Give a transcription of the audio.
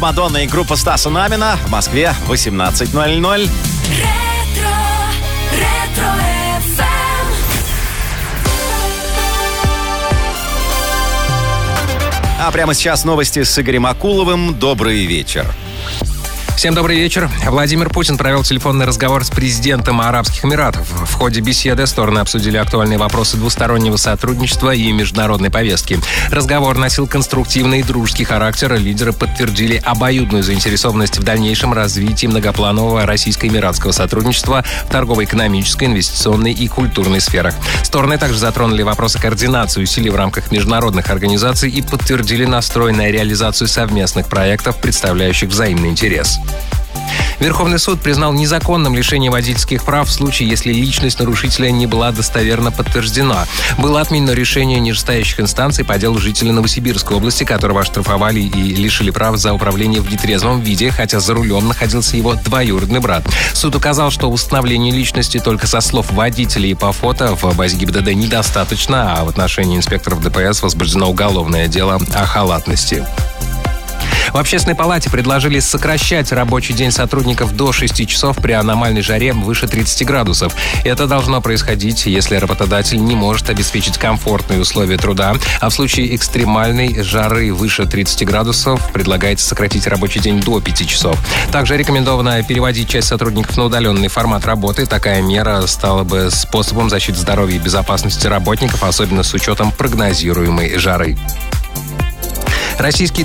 Мадонна и группа Стаса Намина. В Москве 18:00. А прямо сейчас новости с Игорем Акуловым. Добрый вечер. Всем добрый вечер. Владимир Путин провел телефонный разговор с президентом Арабских Эмиратов. В ходе беседы стороны обсудили актуальные вопросы двустороннего сотрудничества и международной повестки. Разговор носил конструктивный и дружеский характер. Лидеры подтвердили обоюдную заинтересованность в дальнейшем развитии многопланового российско-эмиратского сотрудничества в торгово-экономической, инвестиционной и культурной сферах. Стороны также затронули вопросы координации усилий в рамках международных организаций и подтвердили настрой на реализацию совместных проектов, представляющих взаимный интерес. Верховный суд признал незаконным лишение водительских прав в случае, если личность нарушителя не была достоверно подтверждена. Было отменено решение нижестоящих инстанций по делу жителя Новосибирской области, которого оштрафовали и лишили прав за управление в нетрезвом виде, хотя за рулем находился его двоюродный брат. Суд указал, что установление личности только со слов водителя и по фото в базе ГИБДД недостаточно, а в отношении инспекторов ДПС возбуждено уголовное дело о халатности. В Общественной палате предложили сокращать рабочий день сотрудников до 6 часов при аномальной жаре выше 30 градусов. Это должно происходить, если работодатель не может обеспечить комфортные условия труда, а в случае экстремальной жары выше 30 градусов предлагается сократить рабочий день до 5 часов. Также рекомендовано переводить часть сотрудников на удаленный формат работы. Такая мера стала бы способом защиты здоровья и безопасности работников, особенно с учетом прогнозируемой жары. Российские